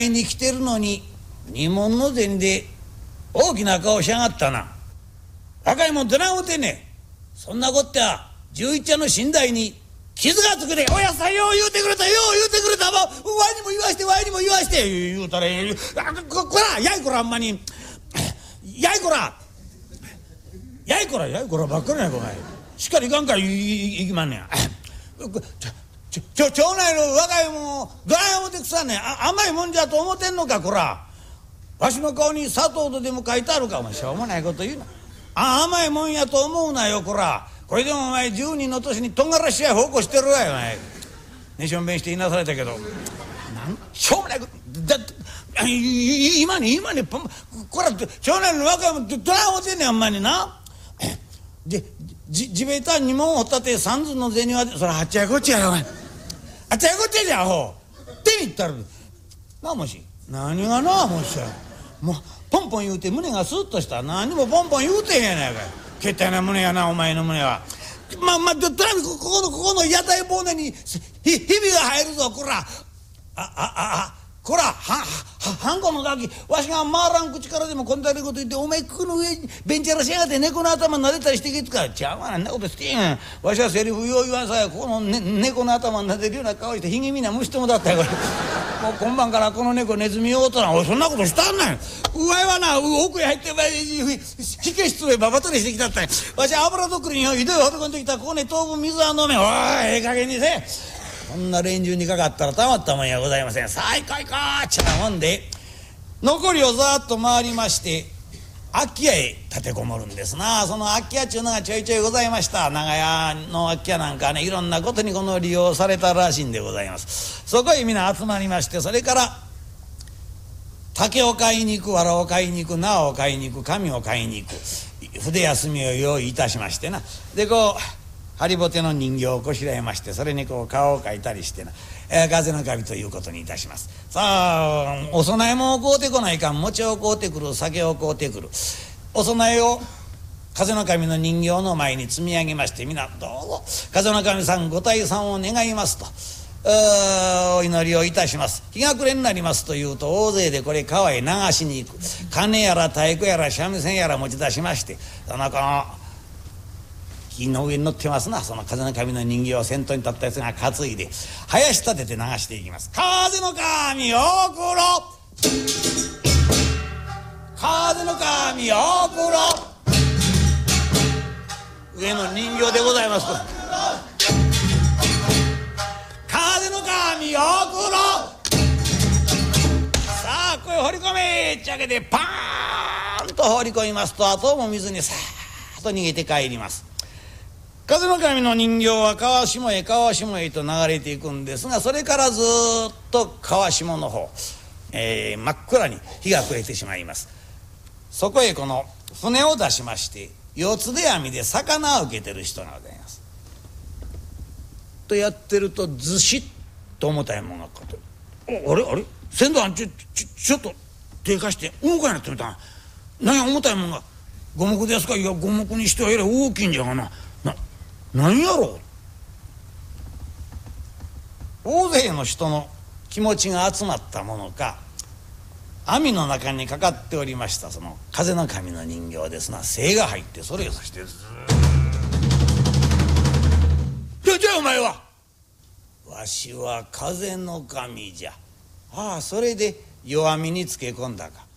に来てるのに二文の銭で大きな顔しやがったな。若いもんどない思てんねん。そんなこっては11茶の寝台に傷がつくで。おやさんよう言うてくれた、よう言うてくれた。わいにも言わして、わいにも言わして言うたらこらやいこら、あんまにやいこらやいこらやいこらばっかりやこら。しっかりいかんからいきまんねん。町内の若いもんをどない思てくさんねん。甘いもんじゃと思てんのかこら。わしの顔に砂糖とでも書いてあるか。お前しょうもないこと言うな。甘いもんやと思うなよこら。これでもお前10人の年にとんがらしや奉公してるわよお前。ねしょんべんして言いなされたけどしょうもないことだって今にこら町内の若いもんどない思てんねんあんまにな。で地べたにもんほったって三寸の銭はそれあっちゃいこっちゃよお前。あっちゃいこっちゃじゃアホ。手に行ったらなあもし何がなあもしもうポンポン言うて胸がスッとした。何にもポンポン言うてへんやないかい。けったいな胸やなお前の胸は。どらみここの屋台骨にひびが入るぞこら。こらハンコのガキわしが回らん口からでもこんなこと言ってお前この上にベンチャラしやがって猫の頭撫でたりしてけつか。ちゃうわ、あんなことしてへん。わしはセリフよう言わんさやこの、猫の頭撫でるような顔してひげみな虫ともだったよこれ。もう今晩からこの猫ネズミようとな。おいそんなことしたんない。うわいはな奥へ入って火消室へババタリしてきたったんや。わしは油どっくりにひどいほどこんできたここね当分水は飲め。おいええ加減にせ。こんな連中にかかったらたまったもんやございません。さあ行こう行こうっちゅうなもんで残りをざーっと回りまして空き家へ立てこもるんですな。その空き家っちゅうのがちょいちょいございました。長屋の空き家なんかねいろんなことにこの利用されたらしいんでございます。そこへ皆集まりまして、それから竹を買いに行く、藁を買いに行く、縄を買いに行く、紙を買いに行く、筆休みを用意いたしましてな。でこうハリボテの人形をこしらえまして、それにこう顔を描いたりしてな、風の神ということにいたします。さあお供え物を買うてこないかん。餅を買うてくる、酒を買うてくる。お供えを風の神の人形の前に積み上げまして、皆どうぞ風の神さんご退散を願いますとお祈りをいたします。日が暮れになりますというと大勢でこれ川へ流しに行く。金やら太鼓やら三味線やら持ち出しまして、この木の上に乗ってますな。その風の神の人形を先頭に立ったやつが担いで林立てて流していきます。風の神おくろ、風の神おくろ。上の人形でございます。風の神おくろ。さあこれ放り込めっちゃけでパーンと放り込みますと、あとも水にさーっと逃げて帰ります。風の神の人形は川下へ川下へと流れていくんですが、それからずっと川下の方、真っ暗に日が暮れてしまいます。そこへこの船を出しまして四つで網で魚を受けてる人がございます。とやってるとずしっと重たいものがかかってる。あれ船頭ちょっと手貸して動かないなってみた。何や重たいもんが。五目ですか。いや五目にしてはえらい大きいんじゃがな。何やろう。大勢の人の気持ちが集まったものか、網の中にかかっておりましたその風の神の人形ですな、精が入ってそれをさしてずーっと。じゃあお前は。わしは風の神じゃ。ああそれで弱みにつけ込んだか。